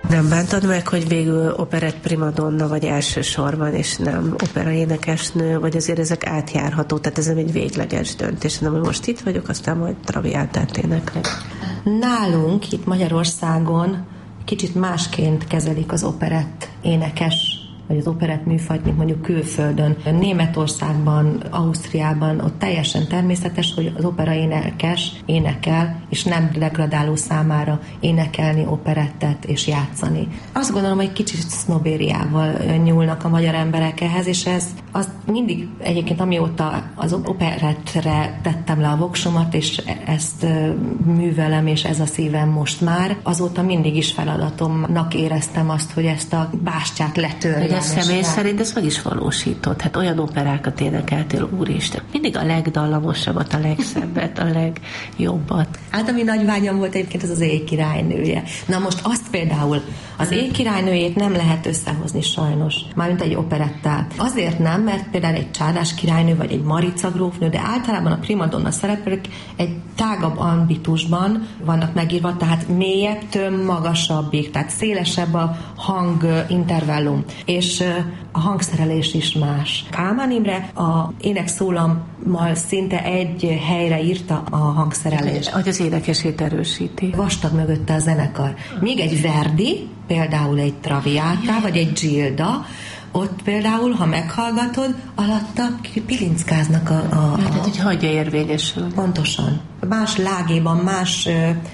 Nem bántad meg, hogy végül operett primadonna vagy elsősorban, és nem opera énekesnő, vagy azért ezek átjárható, tehát ez nem egy végleges döntés, hanem most itt vagyok, aztán majd traviátát éneklek. Nálunk itt Magyarországon kicsit másként kezelik az operett énekes vagy az operett műfajt, mint mondjuk külföldön. Németországban, Ausztriában ott teljesen természetes, hogy az opera énekes énekel, és nem degradáló számára énekelni operettet és játszani. Azt gondolom, hogy kicsit sznobériával nyúlnak a magyar emberek ehhez, és ez az mindig egyébként, amióta az operettre tettem le a voksomat, és ezt művelem, és ez a szívem most már, azóta mindig is feladatomnak éreztem azt, hogy ezt a bástyát letörjem. A személy szerint ezt meg is valósított. Hát olyan operákat énekeltél, úristen. Mindig a legdallamosabbat, a legszebbet, a legjobbat. Hát ami nagy vágyam volt egyébként, az Éj királynője. Na most azt például, az Éj királynőjét nem lehet összehozni sajnos, mármint egy operettel. Azért nem, mert például egy Csárdás királynő, vagy egy Marica grófnő, de általában a primadonna szereplők egy tágabb ambitusban vannak megírva, tehát mélyebbtől magasabbig, tehát szélesebb a hangintervallum. És a hangszerelés is más. Kálmán Imre a énekszólammal szinte egy helyre írta a hangszerelést. Hogy az énekesét erősíti. Vastag mögötte a zenekar. Még egy Verdi, például egy Traviata, vagy egy Gilda, ott például, ha meghallgatod, alatta pilinckáznak Tehát, hogy hagyja érvényesül. Pontosan. Más lágéban, más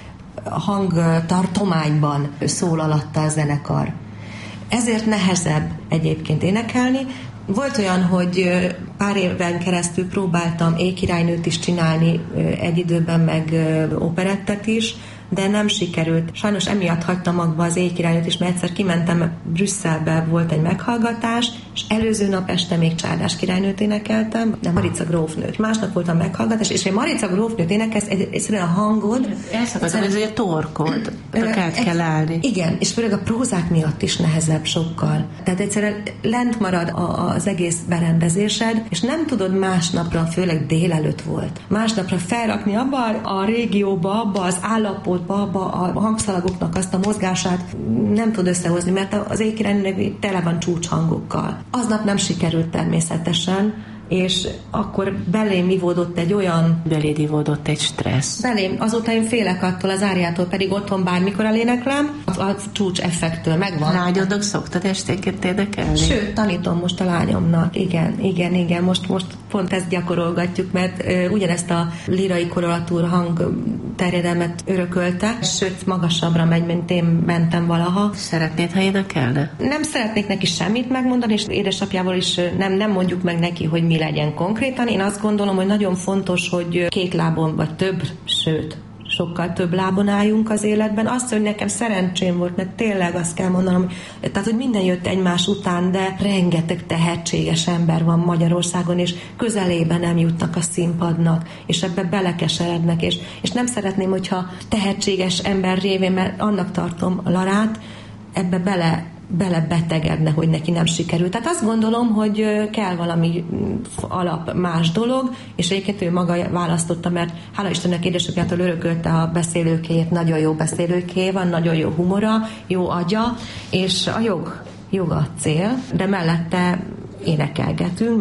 hangtartományban szól alatta a zenekar. Ezért nehezebb egyébként énekelni. Volt olyan, hogy pár éven keresztül próbáltam Éj királynőt is csinálni egy időben, meg operettet is, de nem sikerült. Sajnos emiatt hagytam magba az Éj királynőt is, mert egyszer kimentem Brüsszelbe, volt egy meghallgatás, és előző nap este még Csárdás királynőt énekeltem, de Marica grófnőt. Másnap volt a meghallgatás, és egy Marica grófnőt énekelsz, egyszerűen a hangod... Elszakadom, ez egy torkod, át kell állni. Igen, és főleg a prózák miatt is nehezebb sokkal. Tehát egyszerűen lent marad az egész berendezésed, és nem tudod másnapra, főleg délelőtt volt, másnapra felrakni abba a régióba, abba az állapotba, abba a hangszalagoknak azt a mozgását nem tud összehozni, mert az Éj királynőnek tele van csúcshangokkal. Aznap nem sikerült természetesen, és akkor belém ivódott egy olyan... Beléd ivódott egy stressz. Belém, azóta én félek attól az áriától, pedig otthon bármikor eléneklem, a csúcs effektől megvan. Lányodnak szoktad esténként énekelni? Sőt, tanítom most a lányomnak, igen, most pont ezt gyakorolgatjuk, mert ugyanezt a lirai koloratúr hang terjedelmet örökölte, sőt, magasabbra megy, mint én mentem valaha. Szeretnéd, ha énekelne? Nem szeretnék neki semmit megmondani, és édesapjával is nem mondjuk meg neki, hogy mi legyen konkrétan. Én azt gondolom, hogy nagyon fontos, hogy két lábon, vagy több, sőt, sokkal több lábon álljunk az életben. Azt, hogy nekem szerencsém volt, mert tényleg azt kell mondanom, tehát, hogy minden jött egymás után, de rengeteg tehetséges ember van Magyarországon, és közelében nem jutnak a színpadnak, és ebbe belekeserednek, és nem szeretném, hogyha tehetséges ember révén, mert annak tartom a Larát, ebbe belebetegedne, hogy neki nem sikerült. Tehát azt gondolom, hogy kell valami alap más dolog, és egyébként ő maga választotta, mert hála Istennek édesapjától örökölte a beszélőkéjét, nagyon jó beszélőkéje van, nagyon jó humora, jó agya, és a jog a cél, de mellette énekelgetünk,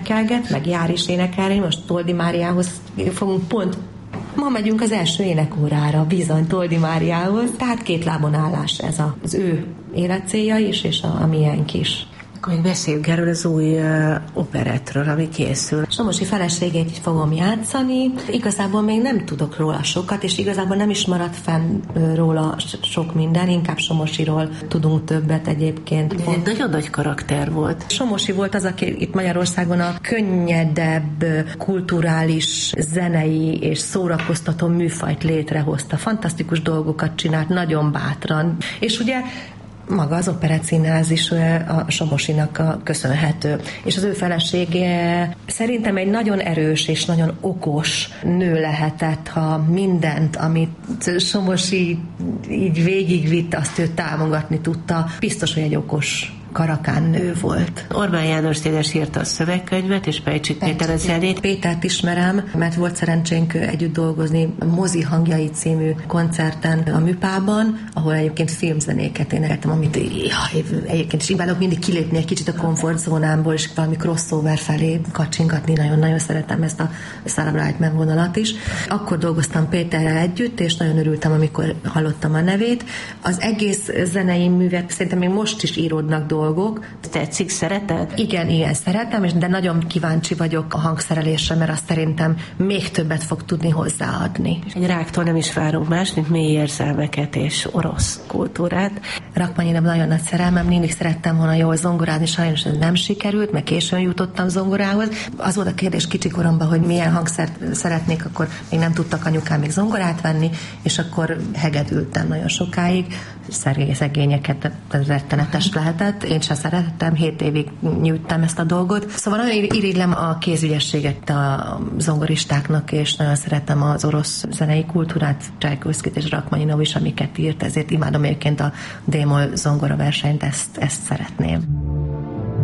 meg jár is énekelni, most Toldi Máriához fogunk pont. Ma megyünk az első énekórára, bizony Toldi Máriához, tehát két lábon állás ez az ő életcélja is, és a miénk is. Akkor még beszéljünk erről az új operettről, ami készül. Somosi feleségét fogom játszani. Igazából még nem tudok róla sokat, és igazából nem is maradt fenn róla sok minden, inkább Somosiról tudunk többet egyébként. Ugye egy nagyon nagy karakter volt. Somosi volt az, aki itt Magyarországon a könnyedebb, kulturális, zenei és szórakoztató műfajt létrehozta. Fantasztikus dolgokat csinált, nagyon bátran. És ugye maga az Operettszínház is a Somosinak köszönhető. És az ő felesége szerintem egy nagyon erős és nagyon okos nő lehetett, ha mindent, amit Somosi így végigvitt, azt ő támogatni tudta. Biztos, hogy egy okos Karakán nő volt. Orbán János Dénes írta a szövegkönyvet, és Pejcsik Péter a zenét. Pétert ismerem, mert volt szerencsénk együtt dolgozni Mozi hangjai című koncerten a Műpában, ahol egyébként filmzenéket énekeltem, amit egyébként is imádok mindig kilépni egy kicsit a komfortzónámból, és valami crossover felé kacsingatni. Nagyon-nagyon szeretem ezt a Celebrate Me vonalat is. Akkor dolgoztam Péterrel együtt, és nagyon örültem, amikor hallottam a nevét. Az egész zenei művet szerintem még most is íródnak dolgok. Tetszik, szereted? Igen, szeretem, de nagyon kíváncsi vagyok a hangszerelésre, mert azt szerintem még többet fog tudni hozzáadni. Egy ráktól nem is várunk más, mint mély érzelmeket és orosz kultúrát. Rachmaninov nagyon nagy szerelmem, mindig szerettem volna jól zongorázni, sajnos ez nem sikerült, mert későn jutottam zongorához. Az volt a kérdés kicsikoromban, hogy milyen hangszert szeretnék, akkor még nem tudtak anyukám még zongorát venni, és akkor hegedültem nagyon sokáig. Szegényeket rettenetes lehetett, én sem szerettem, 7 évig nyújtottam ezt a dolgot. Szóval nagyon irigylem a kézügyességet a zongoristáknak, és nagyon szeretem az orosz zenei kultúrát, Csajkovszkit és Rachmaninov is, amiket írt, ezért imádom egyébként a D-moll zongora versenyt, ezt szeretném.